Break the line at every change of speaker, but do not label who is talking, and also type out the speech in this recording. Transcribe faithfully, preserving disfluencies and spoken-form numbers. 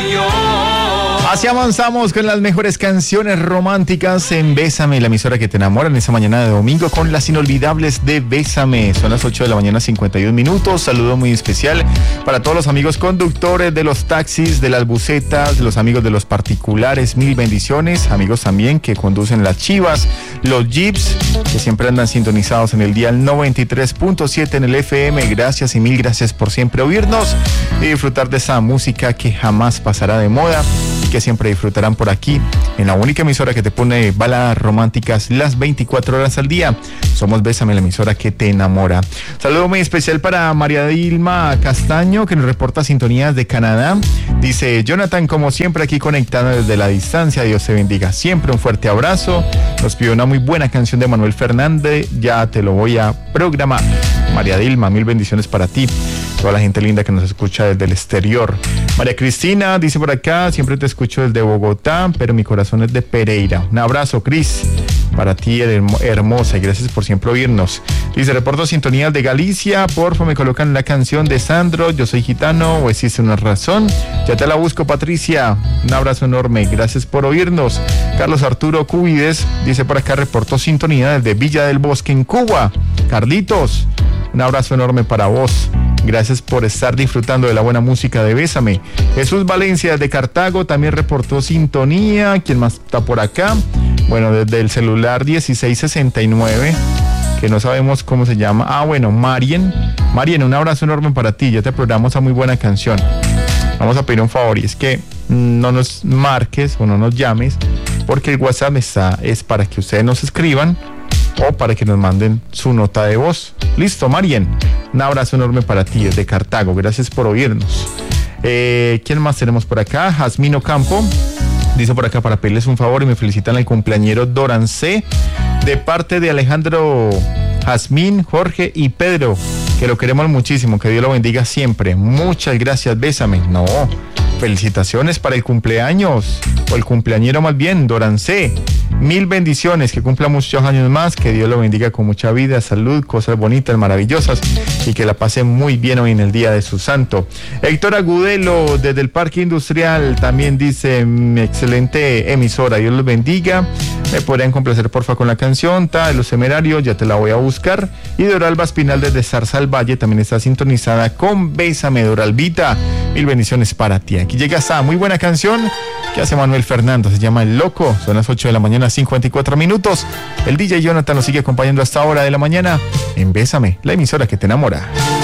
yo.
Así avanzamos con las mejores canciones románticas en Bésame, la emisora que te enamora en esta mañana de domingo con las inolvidables de Bésame. Son las ocho de la mañana, cincuenta y un minutos. Saludo muy especial para todos los amigos conductores de los taxis, de las busetas, de los amigos de los particulares. Mil bendiciones. Amigos también que conducen las chivas, los jeeps, que siempre andan sintonizados en el dial noventa y tres punto siete en el F M. Gracias y mil gracias por siempre oírnos y disfrutar de esa música que jamás pasará de moda, que siempre disfrutarán por aquí, en la única emisora que te pone baladas románticas las veinticuatro horas al día. Somos Bésame, la emisora que te enamora. Saludo muy especial para María Dilma Castaño, que nos reporta sintonías de Canadá. Dice: Jonathan, como siempre aquí conectado desde la distancia, Dios te bendiga siempre, un fuerte abrazo. Nos pidió una muy buena canción de Manuel Fernández, ya te lo voy a programar. María Dilma, mil bendiciones para ti, toda la gente linda que nos escucha desde el exterior. María Cristina dice por acá: siempre te escucho desde Bogotá, pero mi corazón es de Pereira. Un abrazo, Cris, para ti, hermosa, y gracias por siempre oírnos. Dice: reporto sintonías de Galicia, porfa me colocan la canción de Sandro, Yo soy gitano o existe una razón. Ya te la busco, Patricia. Un abrazo enorme, gracias por oírnos. Carlos Arturo Cubides dice por acá: reportó sintonía desde Villa del Bosque en Cuba. Carlitos, un abrazo enorme para vos. Gracias por estar disfrutando de la buena música de Bésame. Jesús Valencia de Cartago también reportó sintonía. ¿Quién más está por acá? Bueno, desde el celular dieciséis sesenta y nueve, que no sabemos cómo se llama. Ah, bueno, Marien. Marien, un abrazo enorme para ti. Ya te programamos a muy buena canción. Vamos a pedir un favor, y es que no nos marques o no nos llames, porque el WhatsApp está, es para que ustedes nos escriban o para que nos manden su nota de voz. Listo, Marien, un abrazo enorme para ti desde Cartago, gracias por oírnos. Eh, ¿quién más tenemos por acá? Jasmino Campo dice por acá para pedirles un favor y me felicitan al cumpleañero Dorancé de parte de Alejandro, Jazmín, Jorge y Pedro, que lo queremos muchísimo, que Dios lo bendiga siempre. Muchas gracias, Bésame. No, felicitaciones para el cumpleaños, o el cumpleañero más bien, Dorancé. Mil bendiciones, que cumpla muchos años más, que Dios lo bendiga con mucha vida, salud, cosas bonitas, maravillosas, y que la pase muy bien hoy en el día de su santo. Héctor Agudelo desde el Parque Industrial también dice: excelente emisora, Dios los bendiga. Me podrían complacer porfa con la canción Ta de los Temerarios, ya te la voy a buscar. Y Doralba Espinal desde Zarza al Valle también está sintonizada con Bésame, Doralbita. Mil bendiciones para ti. Aquí llega esta muy buena canción que hace Manuel Fernando, se llama El Loco. Son las ocho de la mañana, cincuenta y cuatro minutos. El D J Jonathan nos sigue acompañando hasta hora de la mañana en Bésame, la emisora que te enamora.